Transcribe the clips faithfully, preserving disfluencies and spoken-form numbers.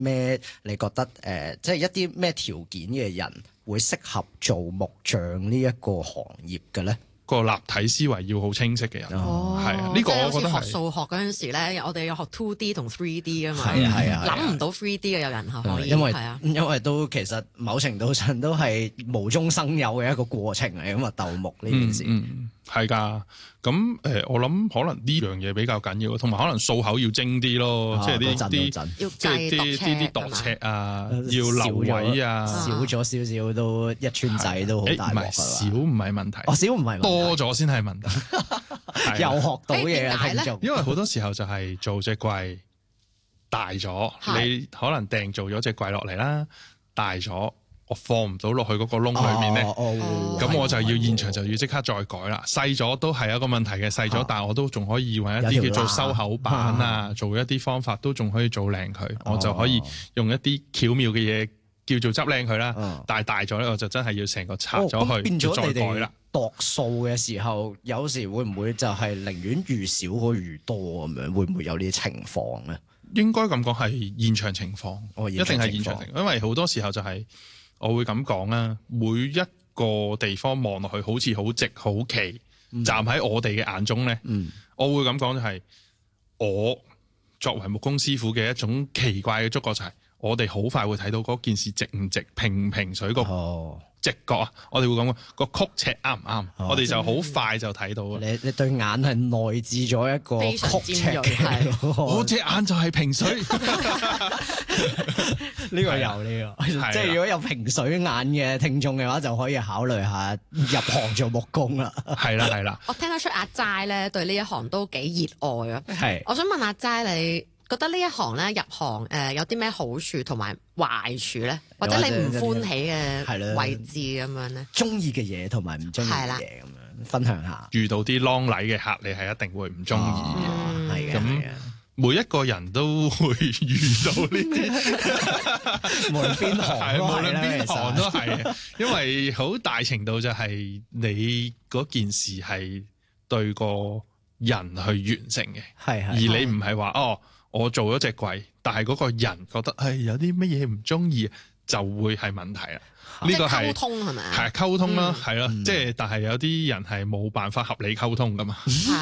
咩？你覺得誒、呃，即係一啲咩條件嘅人會適合做木匠呢一個行業嘅咧？ 個立體思維要好清晰嘅人， 哦， 係啊，呢個我覺得係即係好似學數學嗰陣時咧，我哋有學 two D 同 three D 啊嘛， 係啊係啊， 諗唔到 three D 嘅有人可以， 因為係啊， 因為都其實某程度上都係無中生有嘅一個過程嚟，咁啊鬥木呢件事。 嗯嗯係㗎，咁誒、呃，我諗可能呢樣嘢比較緊要，同埋可能數口要精啲咯， 啊、 即係啲啲， 要即係啲啲啲度尺啊，要留位啊， 少咗少少都一寸仔都好大鑊㗎啦。 唔係少唔係問題， 哦少唔係問題， 多咗先係問題。 又學到嘢啊！聽眾， 因為好多時候就係做隻櫃大咗，你可能訂做咗隻櫃落嚟啦，大咗。我放唔到落去嗰個窿裏面咧，咁、哦哦、我就要現場就要即刻再改啦。細咗都係一個問題嘅，細咗、啊、但係我都仲可以揾一啲叫做收口板啊，啊做一啲方法都仲可以做靚佢，哦、我就可以用一啲巧妙嘅嘢叫做執靚佢啦。哦、但係大咗咧，我就真係要成個拆咗去，哦、變咗再改啦。 度數嘅時候，有時會唔會就係寧願預少過預多咁樣？會唔會有呢啲情況咧？ 應該咁講係現場情況，哦、一定係現場情況，因為好多時候就係、是。我會咁講啦，每一個地方望落去好似好直好奇，嗯、站喺我哋嘅眼中咧，嗯、我會咁講就係、是，我作為木工師傅嘅一種奇怪嘅觸覺就係、是，我哋好快會睇到嗰件事直唔直、平唔平水個直角啊，我哋會講個曲尺啱唔啱，哦、我哋就好快就睇到。 你你對眼係內置咗一個曲尺嘅， 我隻眼就係平水。 呢個有呢個，即係如果有平水眼嘅聽眾嘅話，就可以考慮下入行做木工啦。 係啦係啦， 我聽得出阿齋咧對呢一行都幾熱愛啊。係是，我想問阿齋，你覺得呢一行咧入行誒、呃、有啲咩好處同埋壞處咧？或者你唔歡喜嘅位置咁樣咧？中意嘅嘢同埋唔中意嘅嘢咁樣分享下。 遇到啲啷禮嘅客，你係一定會唔中意嘅。係嘅、哦，咁。每一個人都會遇到呢啲， 無論邊行都係， 無論邊行都係，因為好大程度就係你嗰件事係對個人去完成嘅，係係，而你唔係話哦，我做咗隻櫃，但係嗰個人覺得係有啲乜嘢唔中意，就會係問題啦。呢個係溝通係咪？ 係溝通啦，係咯，即係但係有啲人係冇辦法合理溝通噶嘛。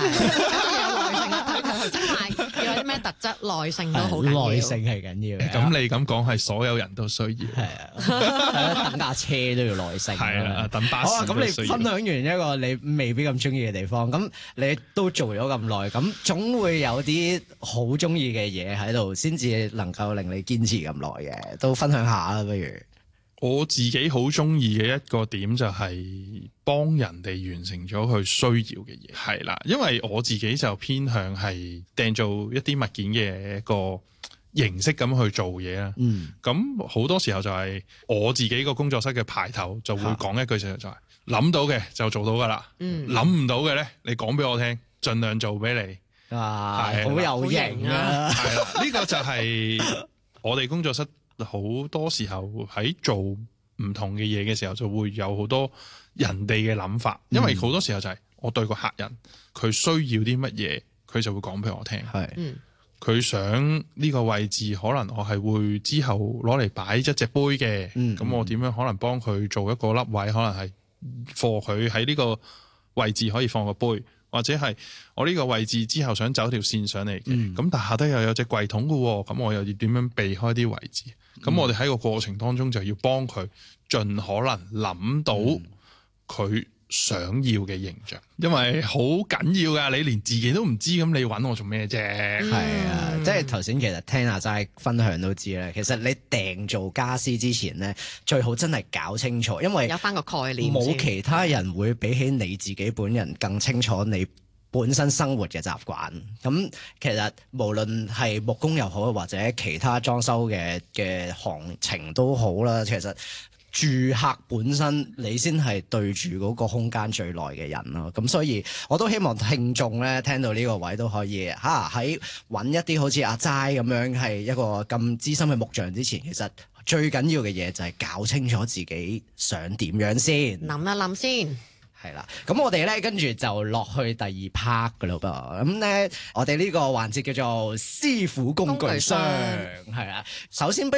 有啲咩特質？耐性都好緊要， 耐性係緊要嘅。 咁你咁講係所有人都需要，係啊，等架車都要耐性， 係啊，等巴士。好啊， 咁你分享完一個你未必咁中意嘅地方，咁你都做咗咁耐，咁總會有啲好中意嘅嘢喺度，先至能夠令你堅持咁耐嘅，都分享下啦，不如。 我自己好中意嘅一個點就係幫人哋完成咗佢需要嘅嘢，係啦，因為我自己就偏向係訂做一啲物件嘅一個形式咁去做嘢啦。嗯，咁好多時候就係我自己個工作室嘅排頭就會講一句就係諗到嘅就做到噶啦，嗯，諗唔到嘅咧，你講俾我聽，盡量做俾你。 啊，好有型啊！ 係啦，呢個就係我哋工作室。好多時候喺做唔同嘅嘢嘅時候，就會有好多人哋嘅諗法，因為好多時候就係我對個客人，佢需要啲乜嘢，佢就會講俾我聽。係，佢、嗯、想呢個位置，可能我係會之後攞嚟擺一隻杯嘅，咁、嗯、我點樣可能幫佢做一個粒位，可能係放佢喺呢個位置可以放個杯。或者係我呢個位置之後想走條線上嚟嘅，咁、嗯、但下低又有隻櫃桶嘅，咁我又要點樣避開啲位置？咁、嗯、我哋喺個過程當中就要幫佢盡可能諗到佢想要嘅形象，因為好緊要噶，你連自己都唔知，咁你揾我做咩啫？ 係啊，即係頭先其實聽阿齋分享都知咧，其實你訂做家私之前咧，最好真係搞清楚，因為有翻個概念， 冇其他人會比起你自己本人更清楚你本身生活嘅習慣。咁其實無論係木工又好，或者其他裝修嘅嘅行程都好啦，其實住客本身你先係對住嗰個空間最耐嘅人咯，咁所以我都希望聽眾咧聽到呢個位都可以嚇喺揾一啲好似阿齋咁樣係一個咁資深嘅木匠之前，其實最緊要嘅嘢就係搞清楚自己想點樣先， 諗一諗先。 係啦，咁我哋咧跟住就落去第二 part 噶咯噃，咁咧我哋呢個環節叫做師傅工具箱，係啦，首先不